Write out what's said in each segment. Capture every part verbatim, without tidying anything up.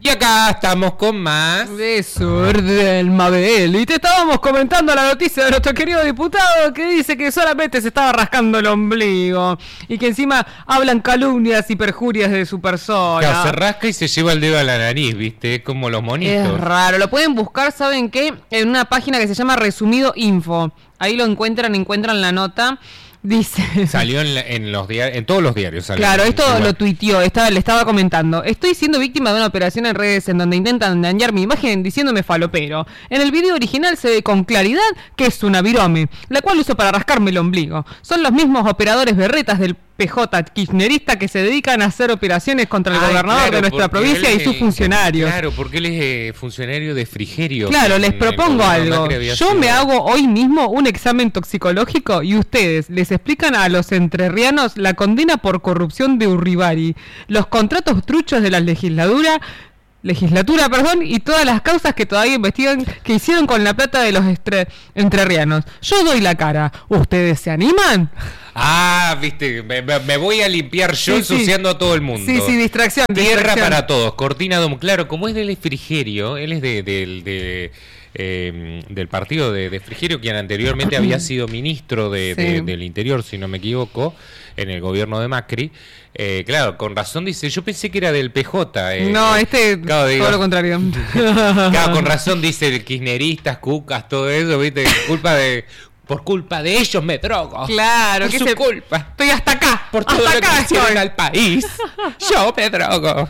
Y acá estamos con más Desorden, Mabel. Y te estábamos comentando la noticia de nuestro querido diputado que dice que solamente se estaba rascando el ombligo y que encima hablan calumnias y perjurias de su persona. Claro, se rasca y se lleva el dedo a la nariz, ¿viste? Es como los monitos. Es raro. Lo pueden buscar, ¿saben qué? En una página que se llama Resumido Info. Ahí lo encuentran, encuentran la nota. Dice... Salió en, la, en los diarios, en todos los diarios. Salió. Claro, esto igual. Lo tuiteó, estaba, le estaba comentando. Estoy siendo víctima de una operación en redes en donde intentan dañar mi imagen diciéndome falopero. En el video original se ve con claridad que es una virome, la cual uso para rascarme el ombligo. Son los mismos operadores berretas del P J kirchnerista que se dedican a hacer operaciones contra el Ay, gobernador claro, de nuestra provincia y sus funcionarios. Claro, porque él es eh, funcionario de Frigerio. Claro, les propongo algo. Yo sido... me hago hoy mismo un examen toxicológico y ustedes les explican a los entrerrianos la condena por corrupción de Urribari, los contratos truchos de la legislatura, legislatura, perdón, y todas las causas que todavía investigan que hicieron con la plata de los estre- entrerrianos. Yo doy la cara. ¿Ustedes se animan? Ah, viste, me, me voy a limpiar yo sí, ensuciando sí. a todo el mundo. Sí, sí, distracción. Tierra distracción. Para todos, cortina de humo. Claro, como es del Frigerio, él es de, de, de, de eh, del partido de, de Frigerio, quien anteriormente había sido ministro de, sí. de, del Interior, si no me equivoco, en el gobierno de Macri. Eh, claro, con razón dice, yo pensé que era del P J. Eh, no, este, claro, digo, todo lo contrario. Claro, con razón dice, kirchneristas, cucas, todo eso, viste, culpa de... Por culpa de ellos me drogo. Claro, por que su se... culpa. Estoy hasta acá. Por todo hasta lo acá que hicieron al país. Yo me drogo.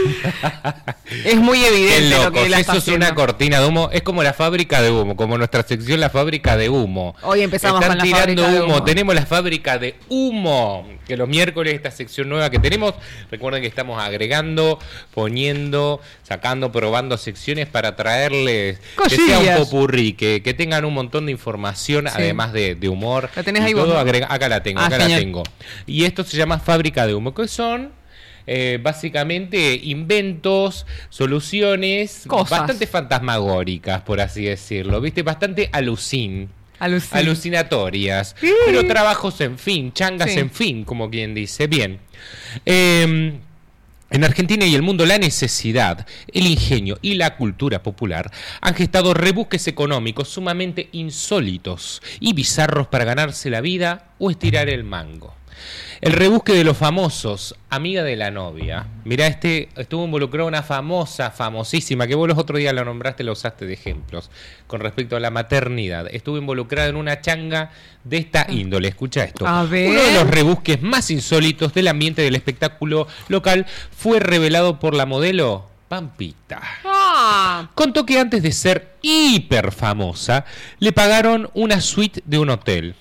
Es muy evidente loco, lo que la eso es una cortina de humo. Es como la fábrica de humo, como nuestra sección la fábrica de humo. Hoy empezamos Están con la tirando fábrica humo. de humo. Tenemos la fábrica de humo, que los miércoles esta sección nueva que tenemos. Recuerden que estamos agregando, poniendo, sacando, probando secciones para traerles Cosillas. Que sea un popurrí, que, que tengan un montón de información, sí. además de, de humor. ¿La tenés y ahí todo vos? agrega, acá la tengo, ah, acá genial. la tengo. Y esto se llama fábrica de humo, que son eh, básicamente inventos, soluciones Cosas. bastante fantasmagóricas, por así decirlo, ¿viste? Bastante alucin. Alucin. Alucinatorias. Sí. Pero trabajos en fin, changas sí. en fin, como quien dice. Bien. Eh, En Argentina y el mundo, la necesidad, el ingenio y la cultura popular han gestado rebusques económicos sumamente insólitos y bizarros para ganarse la vida o estirar el mango. El rebusque de los famosos, amiga de la novia. Mirá, este estuvo involucrado una famosa, famosísima, que vos los otros días la nombraste, la usaste de ejemplos, con respecto a la maternidad. Estuvo involucrada en una changa de esta índole. Escucha esto. A ver. Uno de los rebusques más insólitos del ambiente del espectáculo local fue revelado por la modelo Pampita. Ah. Contó que antes de ser hiper famosa, le pagaron una suite de un hotel.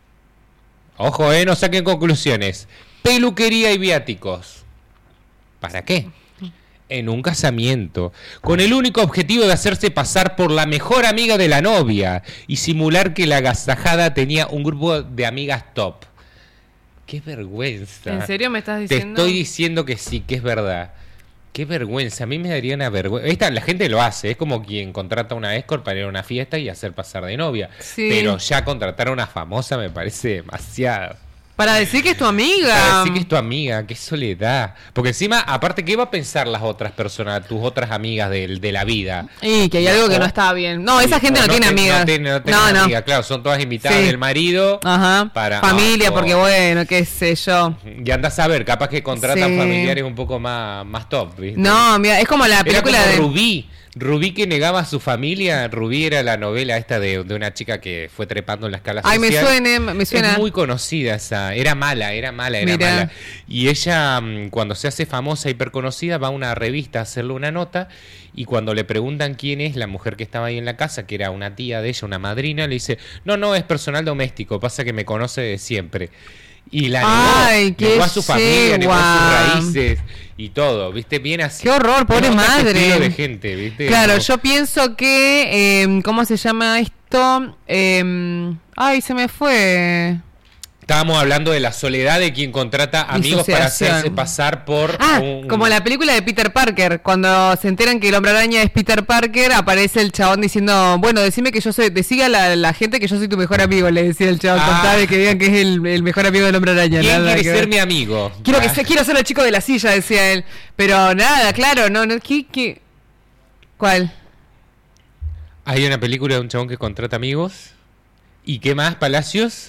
Ojo, eh, no saquen conclusiones. Peluquería y viáticos. ¿Para qué? En un casamiento, con el único objetivo de hacerse pasar por la mejor amiga de la novia y simular que la agasajada tenía un grupo de amigas top. ¡Qué vergüenza! ¿En serio me estás diciendo? Te estoy diciendo que sí, que es verdad. ¡Qué vergüenza! A mí me daría una vergüenza. Esta, la gente lo hace, es como quien contrata una escort para ir a una fiesta y hacer pasar de novia. Sí. Pero ya contratar a una famosa me parece demasiado. Para decir que es tu amiga. Para decir que es tu amiga, qué soledad. Porque encima, aparte, ¿qué va a pensar las otras personas, tus otras amigas de, de la vida? Y que hay algo que no está bien. No, esa gente no, no tiene te, amigas. No tiene, no tiene no, no. amigas, claro, son todas invitadas sí. del marido. Ajá. Para, familia, oh, porque bueno, qué sé yo. Y andás a ver, capaz que contratan sí. familiares un poco más, más top, ¿viste? No, mira, es como la película era como de... Rubí. Rubí que negaba a su familia. Rubí era la novela esta de, de una chica que fue trepando en la escala Ay, social. Ay, me suena, me suena. Es muy conocida esa. Era mala, era mala, era Mirá. mala. Y ella, cuando se hace famosa, hiperconocida, va a una revista a hacerle una nota. Y cuando le preguntan quién es la mujer que estaba ahí en la casa, que era una tía de ella, una madrina, le dice, no, no, es personal doméstico, pasa que me conoce de siempre. Y la Ay, negó, negó a su familia, negó a sus raíces y todo, ¿viste? Bien así. Qué horror, pobre madre. De gente, ¿viste? Claro, Como... yo pienso que, eh, ¿cómo se llama esto? Eh, ay, se me fue... Estábamos hablando de la soledad de quien contrata amigos para hacerse pasar por... Ah, un... como la película de Peter Parker. Cuando se enteran que el hombre araña es Peter Parker, aparece el chabón diciendo, bueno, decime que yo soy... Decía a la, la gente que yo soy tu mejor amigo, le decía el chabón. Ah. Contaba de que digan que es el, el mejor amigo del hombre araña. ¿Quién nada quiere que ser ver. mi amigo? Quiero, ah. que sea, quiero ser el chico de la silla, decía él. Pero nada, claro, no, no, ¿qué, qué? ¿Cuál? Hay una película de un chabón que contrata amigos. ¿Y qué más, Palacios?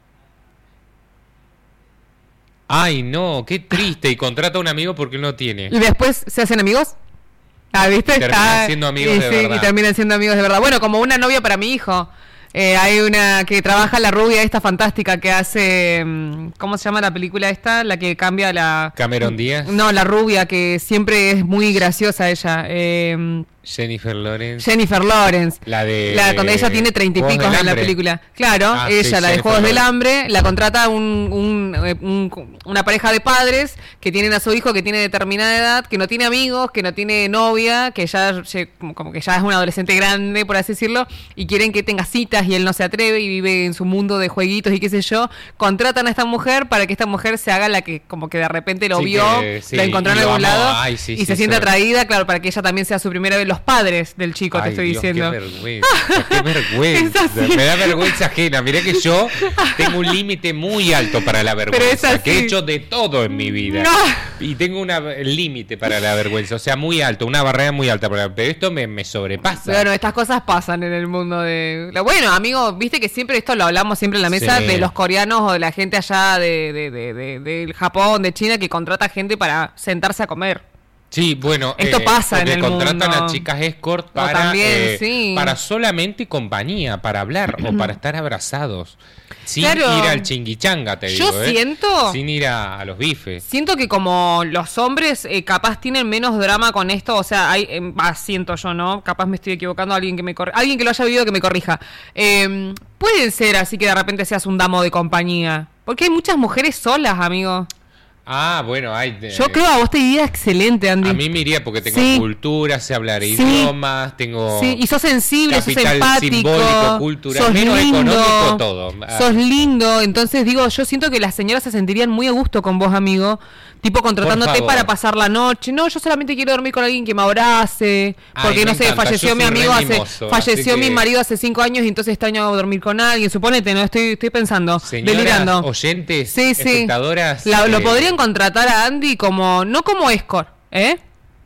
Ay, no, qué triste. Y contrata a un amigo porque él no tiene. ¿Y después se hacen amigos? Ah, ¿viste? Y terminan ah, siendo amigos y, de sí, verdad. Y terminan siendo amigos de verdad. Bueno, como una novia para mi hijo. Eh, hay una que trabaja, la rubia esta fantástica que hace... ¿Cómo se llama la película esta? La que cambia la... Cameron Díaz. No, la rubia, que siempre es muy graciosa ella. Eh, Jennifer Lawrence. Jennifer Lawrence. La de... La, cuando ella tiene treinta y pico en la película. Claro, ah, ella, sí, la de Jennifer Juegos del Lawrence. Hambre, la contrata un, un, un, una pareja de padres que tienen a su hijo que tiene determinada edad, que no tiene amigos, que no tiene novia, que ya como, como que ya es un adolescente grande, por así decirlo, y quieren que tenga citas y él no se atreve y vive en su mundo de jueguitos y qué sé yo. Contratan a esta mujer para que esta mujer se haga la que como que de repente lo Sí, que, vio, sí, lo encontró en lo algún amó. lado Ay, sí, y sí, se siente sobre. atraída, claro, para que ella también sea su primera vez, los padres del chico, Ay, te estoy Dios, diciendo. Qué vergüenza, qué vergüenza. Es así. Me da vergüenza ajena. Mirá que yo tengo un límite muy alto para la Pero vergüenza. es así. Que he hecho de todo en mi vida. No. Y tengo un límite para la vergüenza. O sea, muy alto, una barrera muy alta. Para, pero esto me, me sobrepasa. Bueno, estas cosas pasan en el mundo de... Bueno, amigo, viste que siempre esto lo hablamos siempre en la mesa Sí. de los coreanos o de la gente allá de, de, de, de, del Japón, de China, que contrata gente para sentarse a comer. Sí, bueno, Esto pasa en el contratan mundo. a chicas escort O para, también, eh, sí. para solamente compañía, para hablar o para estar abrazados. Sin Claro. ir al chinguichanga, te Yo digo. ¿eh? siento- Sin ir a, a los bifes. Siento que como los hombres eh, capaz tienen menos drama con esto, o sea, hay, eh, ah, siento yo, ¿no? Capaz me estoy equivocando, alguien que me corri- alguien que lo haya vivido que me corrija. Eh, pueden ser así que de repente seas un damo de compañía, porque hay muchas mujeres solas, amigo. Ah, bueno, hay... de- Yo creo a vos te iría excelente, Andy. A mí me iría porque tengo Sí. cultura, sé hablar Sí. idiomas, tengo... Sí, y sos sensible, sos capital empático, simbólico, cultural, sos menos lindo, económico, todo. Ah. sos lindo. Entonces digo, yo siento que las señoras se sentirían muy a gusto con vos, amigo. Tipo contratándote favor. para pasar la noche. No, yo solamente quiero dormir con alguien que me abrace. Ay, Porque me no sé, encanta, falleció yo mi soy amigo re hace, mimoso, falleció así mi que- marido hace cinco años y entonces este año hago dormir con alguien. Suponete, no estoy, estoy pensando, Señoras, delirando. oyentes, Sí, sí. espectadoras... La- lo eh, podrían contratar a Andy como, no como escort, ¿eh?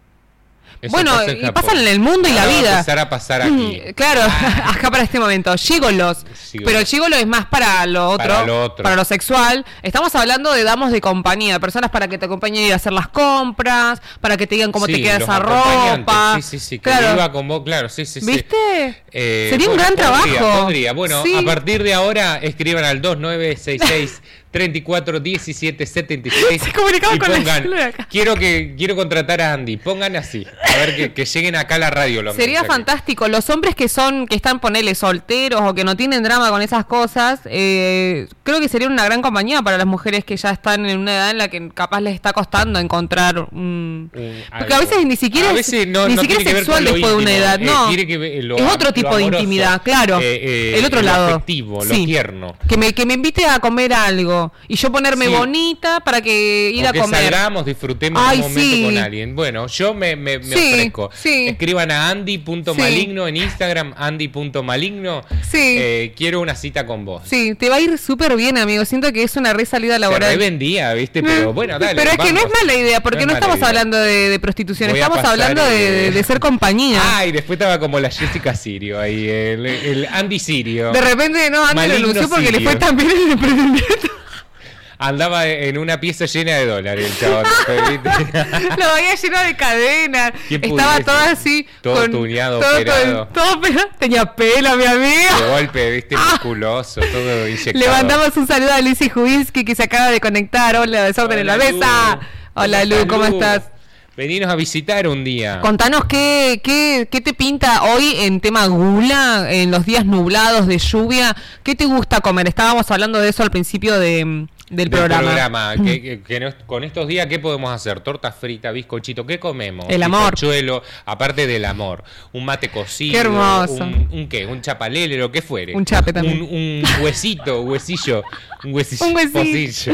eso Bueno, pasa en y Japón. pasan en el mundo y la Ahora va a vida. empezar a pasar aquí. Mm, Claro, Ah. acá para este momento. Gigolos. Gigolo. Pero el gigolo es más para lo otro. Para lo otro. para lo sexual. Estamos hablando de damos de compañía. Personas para que te acompañen a ir a hacer las compras. Para que te digan cómo Sí, te queda los esa acompañantes, ropa. Sí, sí, sí. Que Claro. viva con vos, claro, sí, sí, sí. ¿Viste? Eh, Sería un bueno, gran podría, trabajo. Podría. Bueno, Sí. a partir de ahora escriban al dos nueve seis seis, treinta y cuatro, diecisiete, setenta y seis Se comunicaban y con la pongan, célula acá. quiero que quiero contratar a Andy, pongan así, a ver que, que lleguen acá a la radio los Sería mensajes. fantástico. Los hombres que son, que están, ponele, solteros o que no tienen drama con esas cosas, eh, creo que sería una gran compañía para las mujeres que ya están en una edad en la que capaz les está costando encontrar un... Un- Porque a algo. veces ni siquiera A es, veces no, ni no siquiera tiene que ver sexual con lo después de una íntimo, edad, eh, no. tiene que ver lo- es otro lo tipo de amoroso, intimidad, claro. eh, eh, el otro lo lado. afectivo, lo Sí. tierno. Que me, que me invite a comer algo y yo ponerme Sí. bonita para que ir O a que comer. salgamos, disfrutemos Ay, un momento sí. con alguien. Bueno, yo me, me, me Sí, ofrezco. sí. Escriban a andy punto maligno en Instagram, andy punto maligno. Sí. Eh, quiero una cita con vos. Sí, te va a ir súper bien, amigo. Siento que es una re salida Se laboral. revendía, ¿viste? Pero bueno, dale. Pero es que no es vamos. mala idea, porque no, es mala estamos idea. hablando de, de prostitución, Voy a estamos pasar, hablando de, eh, de ser compañía. Ah, y después estaba como la Jessica Sirio ahí, el, el Andy Sirio. De repente, no, antes Maligno renunció porque le Sirio. fue tan bien en el emprendimiento. Andaba en una pieza llena de dólares el chabón. ¿viste? Lo veía lleno de cadenas. ¿Quién Estaba pudiese? todo así. Todo tuneado, todo, operado. Todo, todo operado. Tenía pelo, mi amiga. De golpe, ¿viste? Musculoso, todo inyectado. Le mandamos un saludo a Lizzie Jubinsky que se acaba de conectar. Hola, desorden en la Hola, mesa. Lu. Hola, Lu, ¿cómo estás? Veninos a visitar un día. Contanos qué, qué, qué te pinta hoy en tema gula, en los días nublados de lluvia. ¿Qué te gusta comer? Estábamos hablando de eso al principio de, del, Del programa. programa. Que, que- que nos- con estos días, ¿qué podemos hacer? Torta frita, bizcochito, ¿qué comemos? El amor. Bizcochuelo, aparte del amor. Un mate cocido. Qué hermoso. Un, un qué, un chapalele, lo que fuere. Un chape también. Un, un huesito, huesillo. Un huesillo. Un huesillo. pocillo.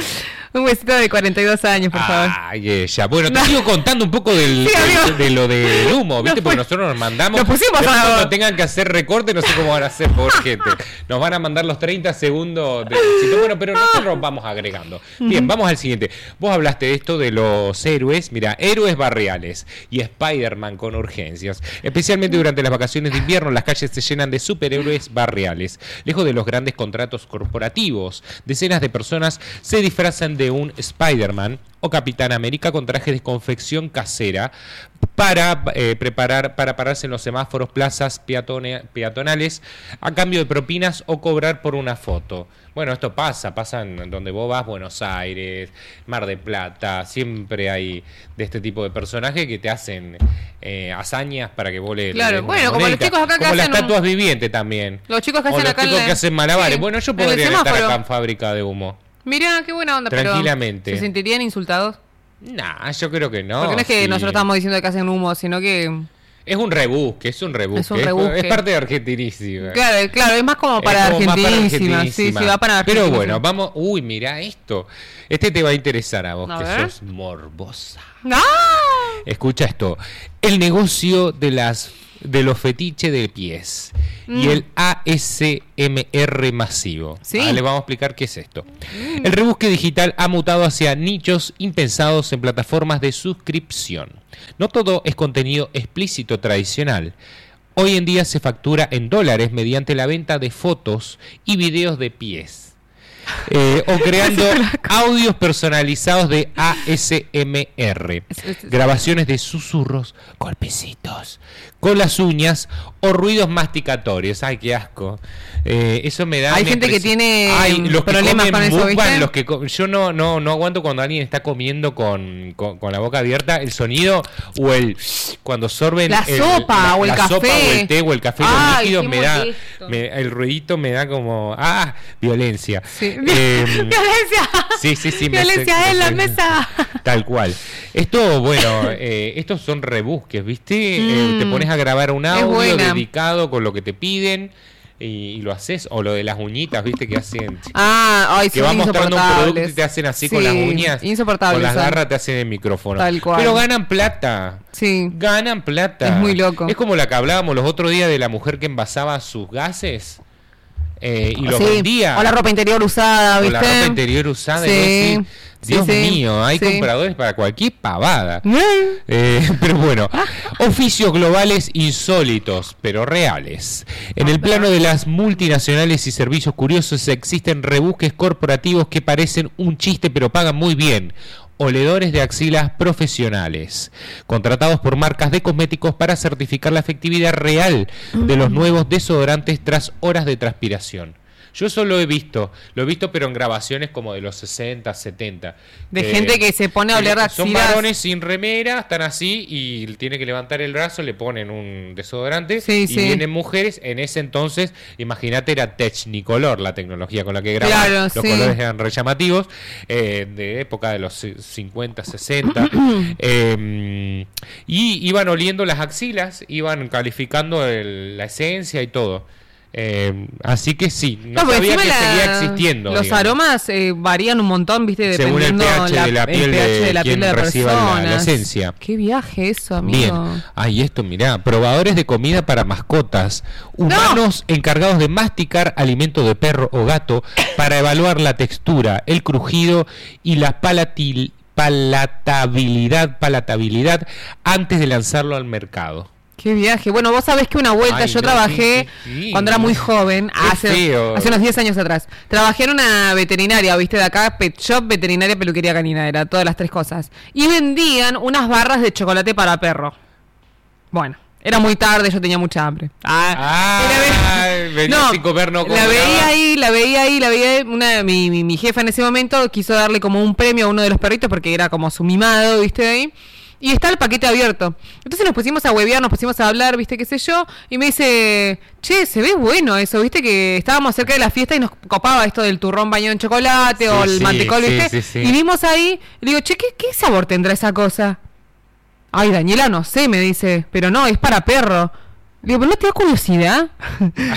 Un besito de cuarenta y dos años, por favor. Ay, ella. Bueno, te no. sigo contando un poco del, sí, de, de lo del humo, ¿viste? No, porque nosotros nos mandamos. Nos pusimos a... Cuando tengan que hacer recorte, no sé cómo van a hacer, por gente. Nos van a mandar los treinta segundos de sitio. Bueno, pero nosotros vamos agregando. Bien, uh-huh. Vamos al siguiente. Vos hablaste de esto de los héroes. Mira, héroes barriales y Spider-Man con urgencias. Especialmente durante las vacaciones de invierno, las calles se llenan de superhéroes barriales. Lejos de los grandes contratos corporativos, decenas de personas se disfrazan de un Spider-Man o Capitán América con trajes de confección casera para eh, preparar para pararse en los semáforos, plazas peatone, peatonales a cambio de propinas o cobrar por una foto. Bueno, esto pasa, pasa en donde vos vas, Buenos Aires, Mar del Plata, siempre hay de este tipo de personajes que te hacen eh, hazañas para que vos le... Claro, bueno, como los chicos acá que como hacen... las estatuas un... vivientes también. Los chicos que hacen o acá... los chicos le... que hacen malabares. Sí. Bueno, yo podría estar acá en Fábrica de Humo. Mirá, qué buena onda, tranquilamente. Pero ¿se sentirían insultados? Nah, yo creo que no. Porque no es que sí. nosotros estamos diciendo que hacen humo, sino que... Es un rebusque, es un rebusque. Es, un rebusque. es, es parte de Argentinísima. Claro, claro, es más como para Argentinísima. Sí, sí, va para Argentinísima. Pero bueno, vamos... Uy, mira esto. Este te va a interesar a vos, a que ver. sos morbosa. ¡No! Escucha esto. El negocio de las... de los fetiches de pies mm. y el A S M R masivo. ¿Sí? Ah, le vamos a explicar qué es esto. Mm. El rebusque digital ha mutado hacia nichos impensados en plataformas de suscripción. No todo es contenido explícito tradicional. Hoy en día se factura en dólares mediante la venta de fotos y videos de pies. Eh, o creando audios personalizados de A S M R, grabaciones de susurros, golpecitos con las uñas o ruidos masticatorios. Ay, qué asco. Eh, eso me da. Hay gente que tiene Ay, los problemas que con eso, mukbang, ¿viste? Los que yo no, no, no aguanto cuando alguien está comiendo con, con, con la boca abierta, el sonido o el cuando sorben la el, sopa la, o el la café, sopa, o el té o el café Ay, líquido me da, molesto. me, el ruidito me da como ah violencia. Sí. Eh, violencia. Sí, sí, sí. Violencia me, en me, la mesa. Tal cual. Esto, bueno, eh, estos son rebusques, ¿viste? Mm, eh, te pones a grabar un audio dedicado con lo que te piden y, y lo haces, o lo de las uñitas, ¿viste? Que hacen. Ah, ay, que van mostrando un producto y te hacen así sí, con las uñas. Insoportable. Con las garras te hacen el micrófono. Tal cual. Pero ganan plata. Sí. Ganan plata. Es muy loco. Es como la que hablábamos los otros días de la mujer que envasaba sus gases. Eh, y lo sí. vendía. O la ropa interior usada, ¿viste? O la ropa interior usada. Sí. Y vos decís, Dios sí, sí. mío, hay sí. compradores para cualquier pavada. eh, pero bueno, oficios globales insólitos, pero reales. En el plano de las multinacionales y servicios curiosos existen rebusques corporativos que parecen un chiste pero pagan muy bien. Oledores de axilas profesionales, contratados por marcas de cosméticos para certificar la efectividad real de los nuevos desodorantes tras horas de transpiración. Yo eso lo he visto, lo he visto pero en grabaciones como de los sesenta, setenta. De eh, gente que se pone a oler axilas. Son varones sin remera, están así y tiene que levantar el brazo, le ponen un desodorante sí, y sí. vienen mujeres. En ese entonces, imagínate, era Technicolor la tecnología con la que grababan. Claro, los sí. colores eran re llamativos, eh, de época de los cincuenta, sesenta. eh, y iban oliendo las axilas, iban calificando el, la esencia y todo. Eh, así que sí, no, no sabía que la, seguía existiendo. Los digamos. aromas eh, varían un montón, viste, según dependiendo el pH la, de la piel el de, de, de, la, piel de la persona. La, la esencia. Qué viaje eso, amigo. Bien. Ay, esto, mirá, probadores de comida para mascotas, humanos no. encargados de masticar alimento de perro o gato para evaluar la textura, el crujido y la palatil, palatabilidad, palatabilidad antes de lanzarlo al mercado. Qué viaje. Bueno, vos sabés que una vuelta Ay, yo no, trabajé sí, sí, sí. cuando era muy joven, hace, hace unos diez años atrás. Trabajé en una veterinaria, viste, de acá, pet shop, veterinaria, peluquería canina, era todas las tres cosas. Y vendían unas barras de chocolate para perro. Bueno, era muy tarde, yo tenía mucha hambre. Ah, ah ve- no, sin comer, no la veía ahí, la veía ahí, la veía ahí. Una, mi, mi, mi jefa en ese momento quiso darle como un premio a uno de los perritos porque era como su mimado, viste, ahí. Y está el paquete abierto. Entonces nos pusimos a huevear, nos pusimos a hablar, viste, qué sé yo. Y me dice, che, se ve bueno eso, viste, que estábamos cerca de la fiesta y nos copaba esto del turrón bañado en chocolate sí, o el sí, mantecol, sí, viste. Sí, sí. Y vimos ahí, y le digo, che, ¿qué, ¿qué sabor tendrá esa cosa? Ay, Daniela, no sé, me dice, pero no, es para perro. Le digo, ¿pero no te da curiosidad?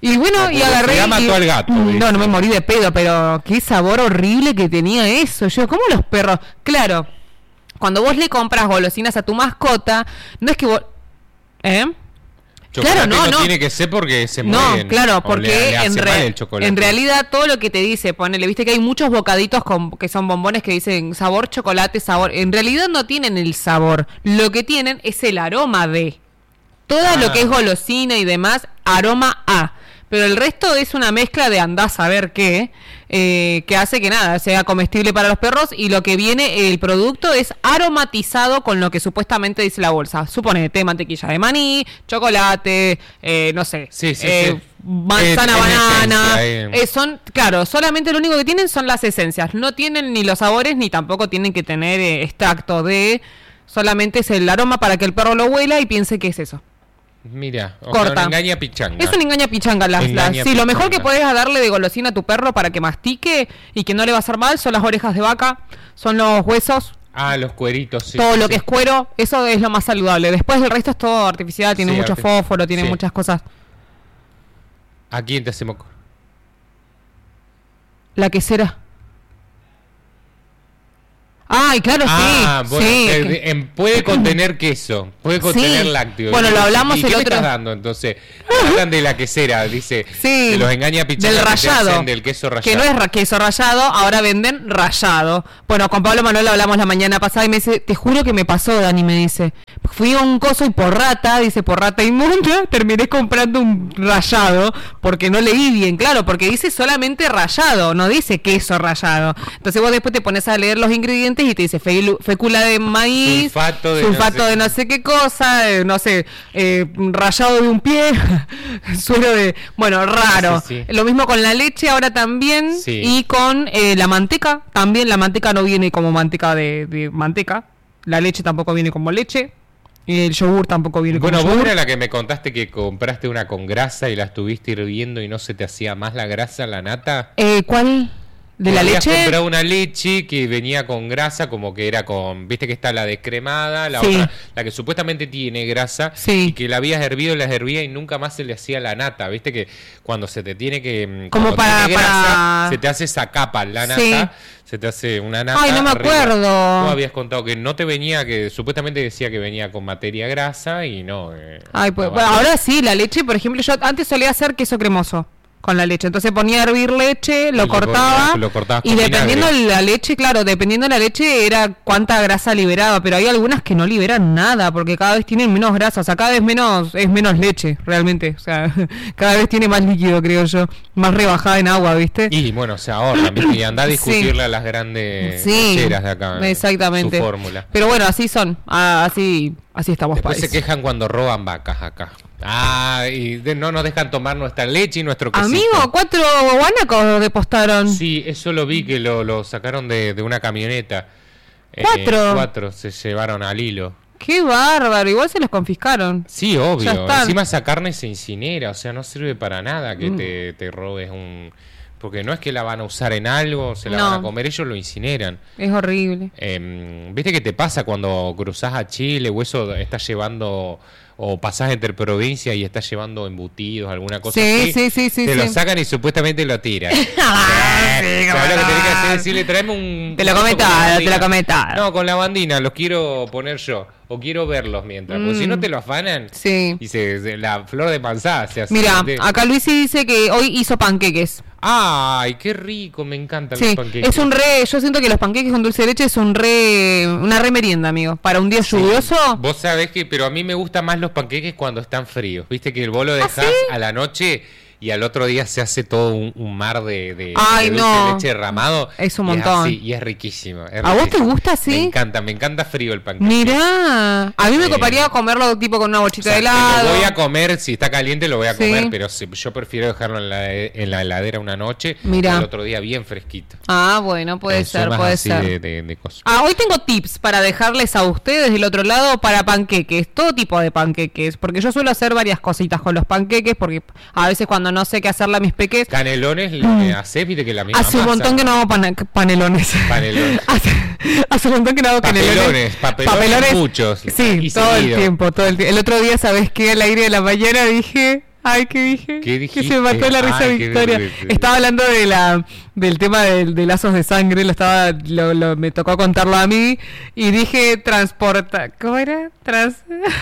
Y bueno, y agarré... Ya mató y, al gato. No, no me morí de pedo, pero qué sabor horrible que tenía eso. Yo, ¿cómo los perros? Claro, cuando vos le compras golosinas a tu mascota, no es que vos... ¿Eh? Chocolate claro, no, no, no tiene que ser porque se mueren. No, claro, porque le, le en, re, en realidad todo lo que te dice, ponele, viste que hay muchos bocaditos con, que son bombones que dicen sabor chocolate, sabor. En realidad no tienen el sabor. Lo que tienen es el aroma de. Todo ah. lo que es golosina y demás, aroma a. Pero el resto es una mezcla de andá a saber qué, eh, que hace que nada, sea comestible para los perros, y lo que viene, el producto es aromatizado con lo que supuestamente dice la bolsa. Suponete mantequilla de maní, chocolate, eh, no sé, sí, sí, eh, sí. manzana, eh, banana. Esencia, eh, son, claro, solamente lo único que tienen son las esencias. No tienen ni los sabores, ni tampoco tienen que tener eh, extracto de... Solamente es el aroma para que el perro lo huela y piense que es eso. Mira, o corta. Sea, un engaña pichanga. Es un engaña pichanga. Las, engaña las, sí, pichanga. Lo mejor que puedes darle de golosina a tu perro para que mastique y que no le va a hacer mal son las orejas de vaca, son los huesos. Ah, los cueritos, sí. Todo sí, lo sí. que es cuero, eso es lo más saludable. Después el resto es todo artificial, tiene sí, mucho arti- fósforo, tiene sí. muchas cosas. ¿A quién te hacemos? La quesera. Ay, claro, ah, sí. Bueno, sí. eh, eh, puede contener queso, puede contener sí. lácteos. Bueno, lo hablamos ¿Y el qué otro. me estás dando entonces? Hablan de la quesera, dice. Sí. De los engaña pichanga del rallado. Del queso rallado. Que no es ra- queso rallado, ahora venden rallado. Bueno, con Pablo Manuel hablamos la mañana pasada y me dice, te juro que me pasó, Dani, me dice. Fui a un coso y por rata, dice, por rata inmunda, terminé comprando un rallado porque no leí bien, claro, porque dice solamente rallado, no dice queso rallado. Entonces vos después te pones a leer los ingredientes y te dice fe- fécula de maíz, sulfato de, sulfato no sé, de no sé qué cosa, eh, no sé, eh, rallado de un pie, suero de... Bueno, raro. Sí, sí. Lo mismo con la leche ahora también, sí. Y con eh, la manteca, también la manteca no viene como manteca de, de manteca, la leche tampoco viene como leche. Y el yogur tampoco viene bueno, como vos yogur. era la que me contaste que compraste una con grasa y la estuviste hirviendo y no se te hacía más la grasa, la nata. Eh, ¿Cuál? ¿De la Habías leche? comprado una leche que venía con grasa, como que era con... Viste que está la descremada, la sí. otra, la que supuestamente tiene grasa, sí. y que la habías hervido y la hervía y nunca más se le hacía la nata. Viste que cuando se te tiene que... Como para, tiene grasa, para... se te hace esa capa, la nata... Sí. Se te hace una nata. Ay, no me arriba. acuerdo. Vos habías contado que no te venía, que supuestamente decía que venía con materia grasa y no. Eh, Ay, pues, no bueno, ahora sí, la leche, por ejemplo, yo antes solía hacer queso cremoso con la leche. Entonces ponía a hervir leche, lo y cortaba. Lo cortabas y con dependiendo vinagre. de la leche, claro, dependiendo de la leche era cuánta grasa liberaba. Pero hay algunas que no liberan nada porque cada vez tienen menos grasa. O sea, cada vez menos es menos leche, realmente. O sea, cada vez tiene más líquido, creo yo. Más rebajada en agua, ¿viste? Y bueno, se ahorran, ¿viste? Y anda a discutirle sí. a las grandes sí, lecheras de acá. Exactamente. Su fórmula. Pero bueno, así son. Ah, así, así estamos. Después país. se quejan cuando roban vacas acá. Ah, y de, no nos dejan tomar nuestra leche y nuestro quesito. Amigo, cuatro guanacos depostaron. Sí, eso lo vi que lo, lo sacaron de, de una camioneta. ¿Cuatro? Eh, cuatro se llevaron al hilo. Qué bárbaro, igual se los confiscaron. Sí, obvio. Encima esa carne se incinera, o sea, no sirve para nada que mm. te, te robes un... Porque no es que la van a usar en algo, se la no. van a comer, ellos lo incineran. Es horrible. Eh, ¿Viste qué te pasa cuando cruzás a Chile o eso estás llevando... o pasás entre provincias y estás llevando embutidos, alguna cosa sí, así, sí, sí, sí, te sí. lo sacan y supuestamente lo tiran. ah, eh, sí, ¿sabes lo que tenés que hacer? Decirle, traeme un... Te lo comentaron, te lo comentaron. No, con la bandina, los quiero poner yo. O quiero verlos mientras. Mm. Porque si no te lo afanan. Sí. Y se, se, la flor de manzana se hace. Mira, acá Luisi dice que hoy hizo panqueques. Ay, qué rico, me encantan sí, los panqueques. Es un re, yo siento que los panqueques con dulce de leche es un re, una re merienda, amigo. Para un día sí. lluvioso. Vos sabés que, pero a mí me gustan más los panqueques cuando están fríos. Viste que vos lo dejás ¿Ah, sí? a la noche y al otro día se hace todo un, un mar de, de, Ay, de dulce no. de leche derramado. Es un montón. Y es, así, y es riquísimo. Es ¿A riquísimo. vos te gusta así? Me encanta, me encanta frío el panqueque. Mirá, a mí me eh, coparía comerlo tipo con una bolsita o sea, de helado. Lo voy a comer, si está caliente lo voy a sí. comer, pero si, yo prefiero dejarlo en la, en la heladera una noche Mirá. y el otro día bien fresquito. Ah, bueno, puede eh, ser, puede ser. De, de, de cosas. Ah, hoy tengo tips para dejarles a ustedes del otro lado para panqueques, todo tipo de panqueques, porque yo suelo hacer varias cositas con los panqueques, porque a veces cuando no sé qué hacerle a mis peques... Canelones, mm. haces, viste que la misma Hace un masa. montón que no hago pan panelones. Panelones. hace, hace un montón que no hago canelones. Papelones, papelones, papelones muchos. Sí, todo seguido. el tiempo, todo el tiempo. El otro día, ¿sabes qué? Al aire de la mañana dije... Ay, ¿qué dije? ¿Qué dijiste? Que se mató la risa Ay, Victoria. qué... Estaba hablando de la del tema de, de lazos de sangre, lo estaba lo, lo, me tocó contarlo a mí y dije transporta, ¿cómo era? Trans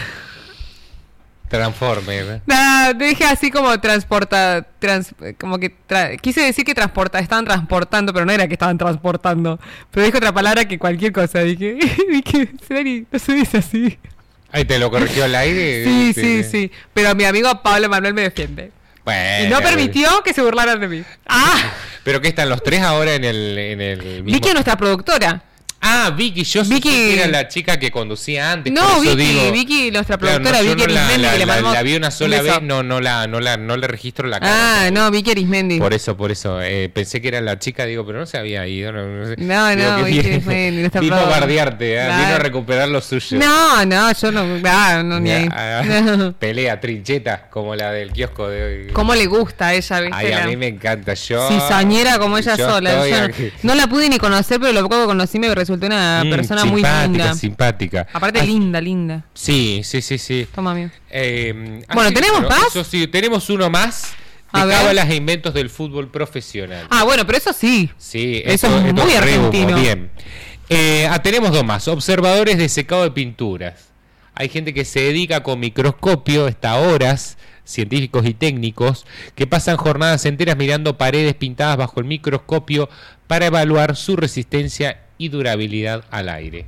Transformer. Nada, dije así como transporta, trans, como que tra, quise decir que transporta, estaban transportando, pero no era que estaban transportando. Pero dije otra palabra que cualquier cosa, dije, dije, Seri, no se dice así. Ay, ¿te lo corrigió al aire? Sí, sí, sí, sí. Pero mi amigo Pablo Manuel me defiende. Bueno, y no permitió que se burlaran de mí. ¡Ah! ¿Pero qué están los tres ahora en el, en el mismo? Vicky es nuestra productora. Ah, Vicky, yo Vicky... sé que era la chica que conducía antes. No, por eso Vicky, digo... Vicky, nuestra productora, claro, no, Vicky no Arismendi, la, que le la, mandamos la, la vi una sola un beso. vez, no, no la, no la, no le registro la cara. Ah, no, Vicky Arismendi. Por eso, por eso. Eh, pensé que era la chica, digo, pero no se había ido. No, no, sé. no, digo, no Vicky Arismendi, nuestra vino a productora. bardearte, ¿eh? Claro. Vino a recuperar lo suyo. No, no, yo no, ah, no ni ahí. Ah, pelea, trincheta, como la del kiosco de hoy. ¿Cómo le gusta a ella, viste? Ay, a la... mí me encanta. Yo. Cizañera como ella yo sola. Yo no, aquí... no la pude ni conocer, pero lo poco que conocí me resultó una mm, persona muy linda. Simpática. Aparte, ah, linda, linda. Sí, sí, sí, sí. Toma, amigo. Eh, bueno, así, ¿tenemos bueno, más? Eso sí, tenemos uno más de cábalas e inventos del fútbol profesional. Ah, bueno, pero eso sí. Sí, eso esto, es esto muy es argentino. Bien. Eh, ah, tenemos dos más. Observadores de secado de pinturas. Hay gente que se dedica con microscopio, está horas, científicos y técnicos, que pasan jornadas enteras mirando paredes pintadas bajo el microscopio para evaluar su resistencia y durabilidad al aire.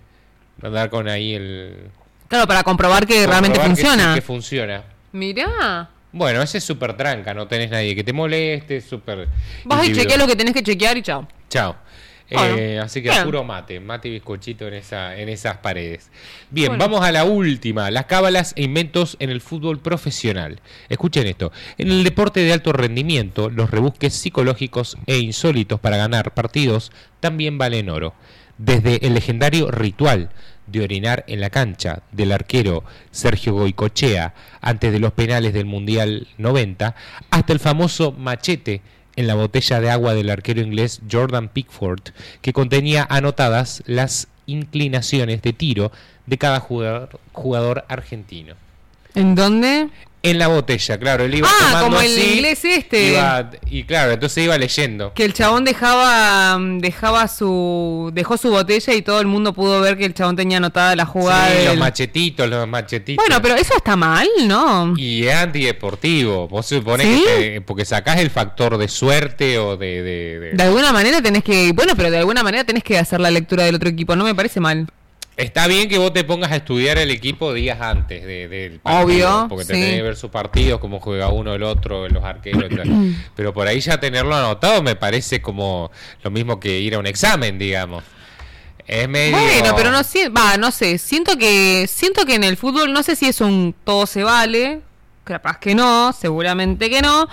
Andar con ahí el... Claro, para comprobar que comprobar realmente que funciona. Sí, que funciona. Mirá. Bueno, ese es súper tranca, no tenés nadie que te moleste, súper... Vas y chequeas lo que tenés que chequear y chao. Chao. Bueno, eh, así que bien. puro mate, mate y bizcochito en, esa, en esas paredes. Bien, Bueno. vamos a la última, las cábalas e inventos en el fútbol profesional. Escuchen esto, en el deporte de alto rendimiento, los rebusques psicológicos e insólitos para ganar partidos también valen oro. Desde el legendario ritual de orinar en la cancha del arquero Sergio Goicoechea antes de los penales del Mundial noventa, hasta el famoso machete en la botella de agua del arquero inglés Jordan Pickford, que contenía anotadas las inclinaciones de tiro de cada jugador, jugador argentino. ¿En dónde? En la botella, claro, él iba Ah, tomando como el así, inglés este. iba- y claro, entonces iba leyendo. Que el chabón dejaba dejaba su dejó su botella y todo el mundo pudo ver que el chabón tenía anotada la jugada. Sí, del... los machetitos, los machetitos. Bueno, pero eso está mal, ¿no? Y es antideportivo. Vos suponés ¿Sí? que te- porque sacás el factor de suerte o de, de, de- De alguna manera tenés que, bueno, pero de alguna manera tenés que hacer la lectura del otro equipo, no me parece mal. Está bien que vos te pongas a estudiar el equipo días antes de, del partido, Obvio, porque sí. tenés que ver sus partidos, cómo juega uno, el otro, los arqueros y tal. Pero por ahí ya tenerlo anotado me parece como lo mismo que ir a un examen, digamos. Es medio... Bueno, pero no sé, va, no sé, siento que siento que en el fútbol no sé si es un todo se vale, capaz que no, seguramente que no.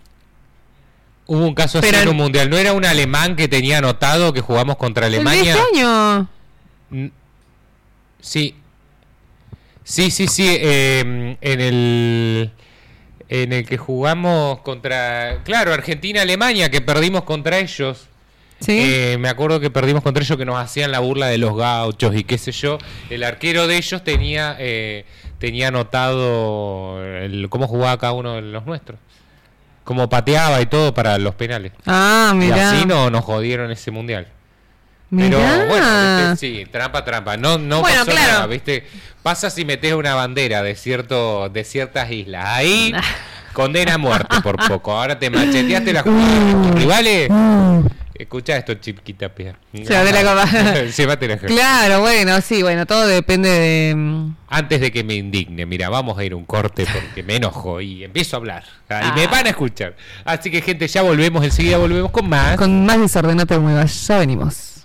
Hubo un caso así Pero en el- un mundial. ¿No era un alemán que tenía anotado que jugamos contra El de Alemania? este año. Mm, Sí, sí, sí, sí. eh, en el en el que jugamos contra, claro, Argentina-Alemania, que perdimos contra ellos. Sí. Eh, me acuerdo que perdimos contra ellos, que nos hacían la burla de los gauchos y qué sé yo. El arquero de ellos tenía eh, tenía anotado el, cómo jugaba cada uno de los nuestros, cómo pateaba y todo para los penales. Ah, Y mirá. así no nos jodieron ese mundial. Mirá. Pero bueno, ¿viste? Sí, trampa, trampa. No, no Bueno, pasó claro. nada, ¿viste? Pasa si metes una bandera de cierto, de ciertas islas. Ahí condena a muerte por poco. Ahora te macheteaste la jugada de tus rivales. Escucha esto, chiquita pía. Llévate la copa. Llévate la copa. Claro, bueno, sí, bueno, todo depende de... mm, Antes de que me indigne, mira, vamos a ir a un corte porque me enojo y empiezo a hablar. Ah, y Ah. me van a escuchar. Así que, gente, ya volvemos. Enseguida volvemos con más. Con más desorden, no te muevas, ya venimos.